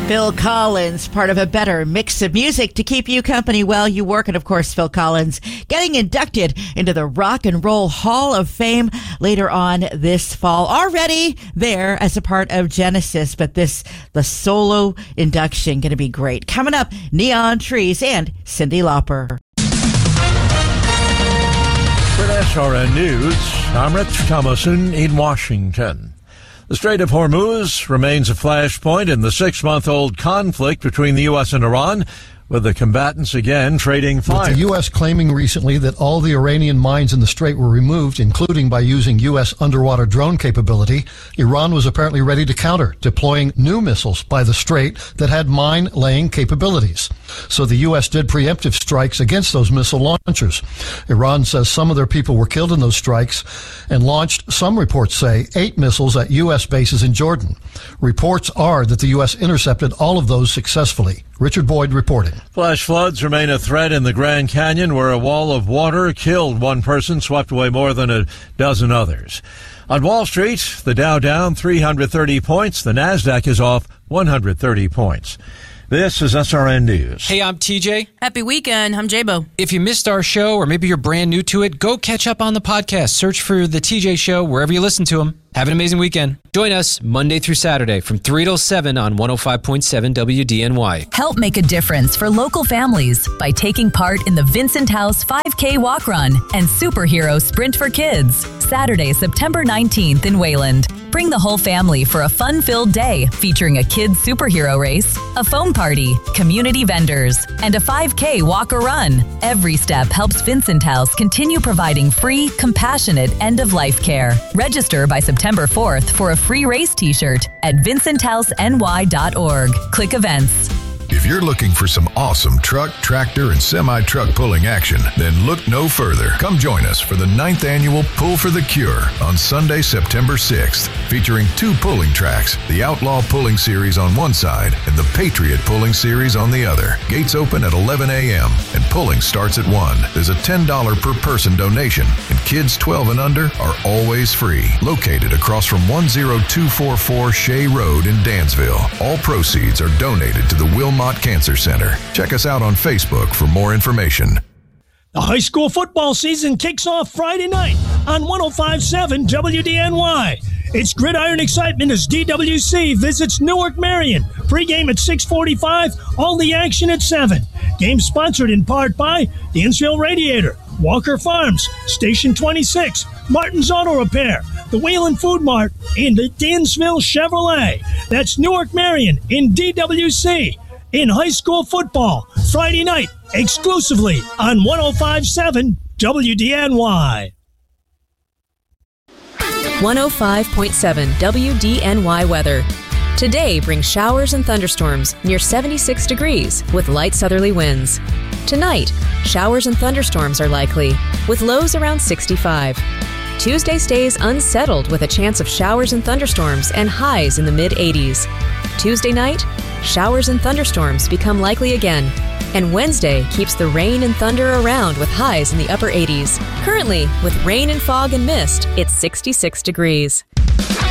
Phil Collins, part of a better mix of music to keep you company while you work. And of course, Phil Collins getting inducted into the Rock and Roll Hall of Fame later on this fall. Already there as a part of Genesis, but the solo induction going to be great. Coming up, Neon Trees and Cyndi Lauper. For SRN News, I'm Rich Thomason in Washington. The Strait of Hormuz remains a flashpoint in the 6-month-old conflict between the U.S. and Iran, with the combatants again trading fire. With the U.S. claiming recently that all the Iranian mines in the strait were removed, including by using U.S. underwater drone capability, Iran was apparently ready to counter, deploying new missiles by the strait that had mine-laying capabilities. So the U.S. did preemptive strikes against those missile launchers. Iran says some of their people were killed in those strikes and launched, some reports say, 8 missiles at U.S. bases in Jordan. Reports are that the U.S. intercepted all of those successfully. Richard Boyd reporting. Flash floods remain a threat in the Grand Canyon, where a wall of water killed one person, swept away more than a dozen others. On Wall Street, the Dow down 330 points. The Nasdaq is off 130 points. This is SRN News. Hey, I'm TJ. Happy weekend. I'm J-Bo. If you missed our show, or maybe you're brand new to it, go catch up on the podcast. Search for The TJ Show wherever you listen to them. Have an amazing weekend. Join us Monday through Saturday from 3 till 7 on 105.7 WDNY. Help make a difference for local families by taking part in the Vincent House 5K Walk Run and Superhero Sprint for Kids, Saturday, September 19th in Wayland. Bring the whole family for a fun-filled day featuring a kids' superhero race, a foam party, community vendors, and a 5K walk or run. Every step helps Vincent House continue providing free, compassionate end-of-life care. Register by September 4th for a free race t-shirt at vincenthouseNY.org. Click events. If you're looking for some awesome truck, tractor, and semi-truck pulling action, then look no further. Come join us for the 9th annual Pull for the Cure on Sunday, September 6th, featuring 2 pulling tracks, the Outlaw Pulling Series on one side and the Patriot Pulling Series on the other. Gates open at 11 a.m. and pulling starts at 1. There's a $10 per person donation, and kids 12 and under are always free. Located across from 10244 Shea Road in Dansville. All proceeds are donated to the Wilmot Cancer Center. Check us out on Facebook for more information. The high school football season kicks off Friday night on 105.7 WDNY. It's gridiron excitement as DWC visits Newark Marion. Pre-game at 6:45, all the action at 7. Game sponsored in part by the Innsville Radiator, Walker Farms, Station 26, Martin's Auto Repair, the Wayland Food Mart, and the Dansville Chevrolet. That's Newark Marion in DWC. In high school football, Friday night, exclusively on 105.7 WDNY. 105.7 WDNY weather. Today brings showers and thunderstorms near 76 degrees with light southerly winds. Tonight, showers and thunderstorms are likely with lows around 65. Tuesday stays unsettled with a chance of showers and thunderstorms and highs in the mid-80s. Tuesday night, showers and thunderstorms become likely again. And Wednesday keeps the rain and thunder around with highs in the upper 80s. Currently, with rain and fog and mist, it's 66 degrees.